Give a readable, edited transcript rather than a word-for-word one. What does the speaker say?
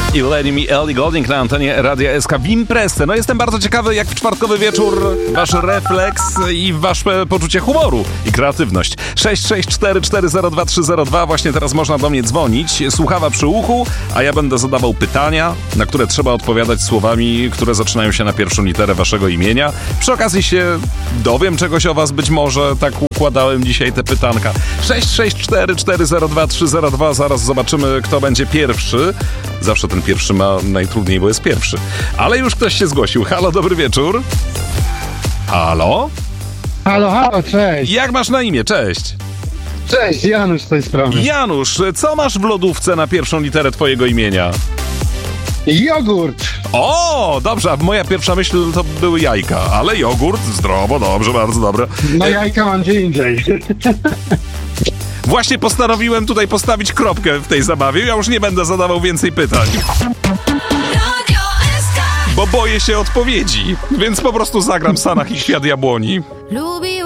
I Lady Me Ellie Goulding na antenie Radia SK w imprezce. No jestem bardzo ciekawy, jak w czwartkowy wieczór wasz refleks i wasze poczucie humoru i kreatywność. 664402302. Właśnie teraz można do mnie dzwonić. Słuchawa przy uchu, a ja będę zadawał pytania, na które trzeba odpowiadać słowami, które zaczynają się na pierwszą literę waszego imienia. Przy okazji się dowiem czegoś o was, być może tak układałem dzisiaj te pytanka. 664402302. Zaraz zobaczymy, kto będzie pierwszy. Zawsze ten pierwszy ma najtrudniej, bo jest pierwszy. Ale już ktoś się zgłosił. Halo, dobry wieczór. Halo? Halo, cześć. Jak masz na imię? Cześć. Cześć, Janusz z tej strony. Janusz, co masz w lodówce na pierwszą literę twojego imienia? Jogurt. O, dobrze, a moja pierwsza myśl to były jajka, ale jogurt, zdrowo, dobrze, bardzo dobre. No jajka mam gdzie indziej. Właśnie postanowiłem tutaj postawić kropkę w tej zabawie, ja już nie będę zadawał więcej pytań. Bo boję się odpowiedzi, więc po prostu zagram Sanach i Kwiat Jabłoni.